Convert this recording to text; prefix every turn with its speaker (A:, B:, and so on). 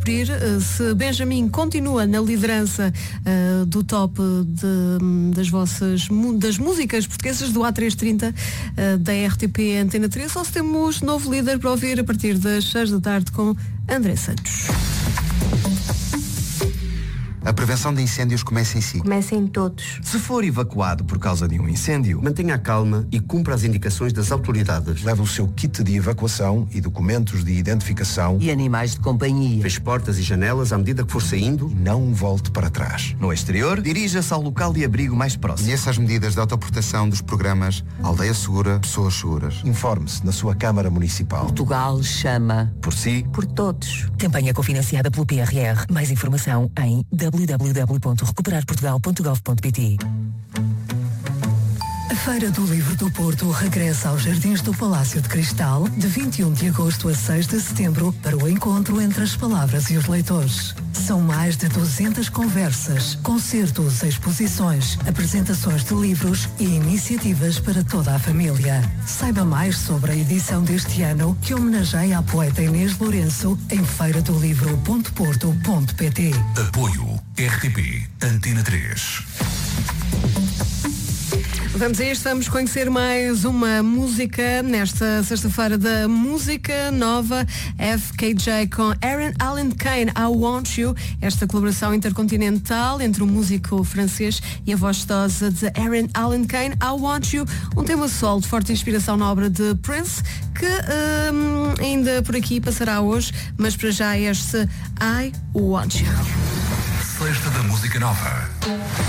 A: conferir se Benjamin continua na liderança do top das músicas portuguesas do A330 da RTP Antena 3, ou se temos novo líder para ouvir a partir das 6 da tarde com André Santos.
B: A prevenção de incêndios começa em si.
C: Começa em todos.
D: Se for evacuado por causa de um incêndio, mantenha a calma e cumpra as indicações das autoridades.
E: Leve o seu kit de evacuação e documentos de identificação.
F: E animais de companhia.
D: Feche portas e janelas à medida que for saindo.
E: E não volte para trás.
D: No exterior, dirija-se ao local de abrigo mais próximo.
B: Conheça as medidas de autoproteção dos programas Aldeia Segura, Pessoas Seguras.
E: Informe-se na sua Câmara Municipal.
F: Portugal chama.
D: Por si.
F: Por todos.
G: Campanha cofinanciada pelo PRR. Mais informação em www.recuperarportugal.gov.pt.
H: A Feira do Livro do Porto regressa aos Jardins do Palácio de Cristal de 21 de agosto a 6 de setembro para o encontro entre as palavras e os leitores. São mais de 200 conversas, concertos, exposições, apresentações de livros e iniciativas para toda a família. Saiba mais sobre a edição deste ano, que homenageia a poeta Inês Lourenço em feiradolivro.porto.pt.
I: Apoio RTP Antena 3.
A: Vamos a isto, vamos conhecer mais uma música nesta sexta-feira da música nova, FKJ com Aaron Allen Kane, I Want You, esta colaboração intercontinental entre o músico francês e a voz gostosa de Aaron Allen Kane, I Want You, um tema solo de forte inspiração na obra de Prince, que ainda por aqui passará hoje, mas para já este I Want You.
I: Sexta da música nova.